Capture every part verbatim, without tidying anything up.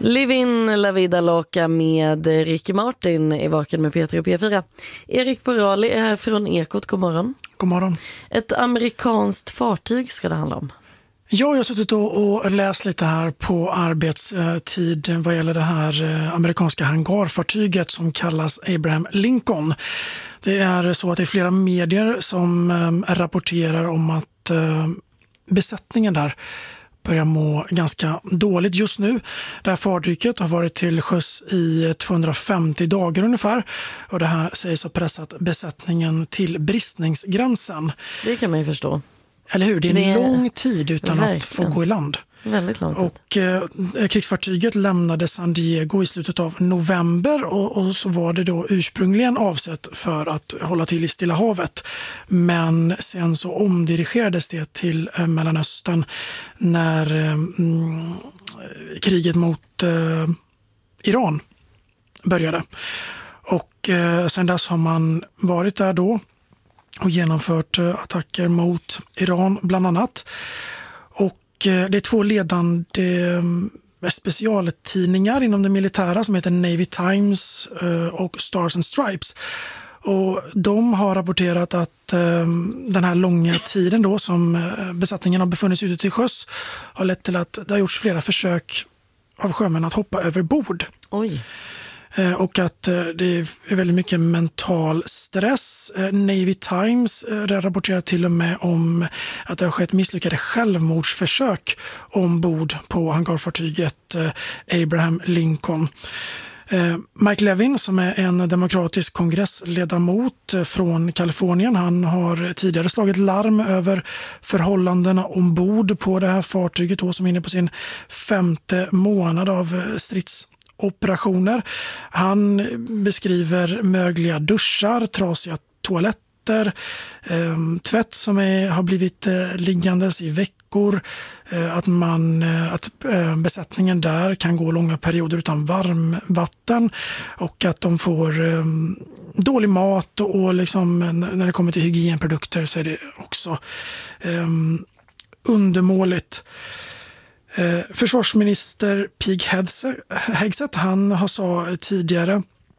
Livin La Vida Loca med Ricky Martin i Vaken med Peter och P fyra. Erik Porali är här från Ekot. God morgon. God morgon. Ett amerikanskt fartyg ska det handla om. Ja, jag har suttit och, och läst lite här på arbetstid vad gäller det här amerikanska hangarfartyget som kallas Abraham Lincoln. Det är så att det är flera medier som äh, rapporterar om att äh, besättningen där börjar må ganska dåligt just nu. Det här fartyget har varit till sjöss i tvåhundrafemtio dagar ungefär och det här sägs ha pressat besättningen till bristningsgränsen. Det kan man ju förstå. Eller hur? Det är en det är... lång tid utan Verkligen. att få gå i land. Väldigt lång tid. Och eh, krigsfartyget lämnade San Diego i slutet av november och, och så var det då ursprungligen avsett för att hålla till i Stilla havet. Men sen så omdirigerades det till eh, Mellanöstern när eh, mm, kriget mot eh, Iran började. Och eh, sen dess har man varit där då och genomfört eh, attacker mot Iran bland annat. Och det är två ledande specialtidningar inom det militära som heter Navy Times och Stars and Stripes. Och de har rapporterat att den här långa tiden då som besättningen har befunnit sig ute till sjöss har lett till att det har gjorts flera försök av sjömän att hoppa över bord. Oj. Och att det är väldigt mycket mental stress. Navy Times rapporterar till och med om att det har skett misslyckade självmordsförsök ombord på hangarfartyget Abraham Lincoln. Mike Levin som är en demokratisk kongressledamot från Kalifornien, han har tidigare slagit larm över förhållandena ombord på det här fartyget då, som är inne på sin femte månad av strids operationer. Han beskriver mögliga duschar, trasiga toaletter, eh, tvätt som är, har blivit eh, liggandes i veckor, eh, att, man, eh, att eh, besättningen där kan gå långa perioder utan varmvatten och att de får eh, dålig mat och, och liksom, när det kommer till hygienprodukter så är det också eh, undermåligt. Eh, försvarsminister Pete Hegseth, han har sa tidigare,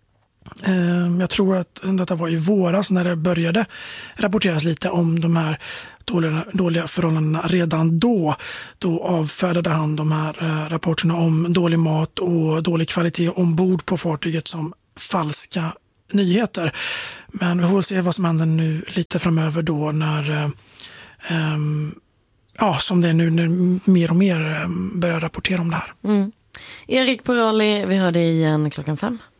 eh, jag tror att detta var i våras när det började rapporteras lite om de här dåliga, dåliga förhållandena. Redan då, då avfärdade han de här eh, rapporterna om dålig mat och dålig kvalitet ombord på fartyget som falska nyheter. Men vi får se vad som händer nu lite framöver då när eh, eh, ja, som det är nu när mer och mer börjar rapportera om det här. Mm. Erik Porali, vi hör dig igen klockan fem.